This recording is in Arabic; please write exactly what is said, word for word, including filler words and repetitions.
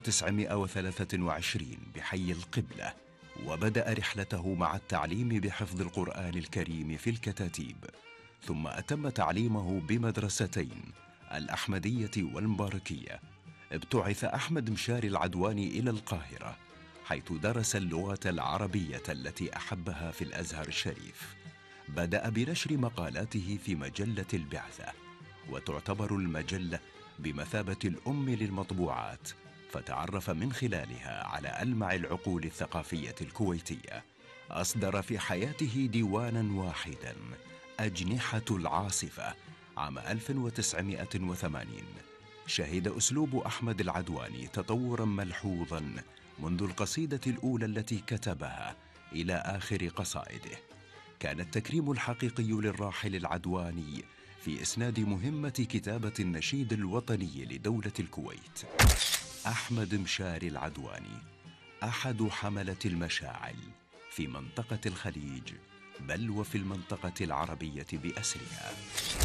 تسعمائة وثلاثة وعشرين بحي القبلة، وبدأ رحلته مع التعليم بحفظ القرآن الكريم في الكتاتيب، ثم أتم تعليمه بمدرستين الأحمدية والمباركية. ابتعث أحمد مشاري العدواني إلى القاهرة، حيث درس اللغة العربية التي أحبها في الأزهر الشريف. بدأ بنشر مقالاته في مجلة البعثة، وتعتبر المجلة بمثابة الأم للمطبوعات، فتعرف من خلالها على ألمع العقول الثقافية الكويتية. أصدر في حياته ديوانا واحدا، أجنحة العاصفة، عام ألف وتسعمائة وثمانين. شهد أسلوب أحمد العدواني تطورا ملحوظا منذ القصيدة الأولى التي كتبها إلى آخر قصائده. كان التكريم الحقيقي للراحل العدواني في إسناد مهمة كتابة النشيد الوطني لدولة الكويت. أحمد مشاري العدواني أحد حملة المشاعل في منطقة الخليج، بل وفي المنطقة العربية بأسرها.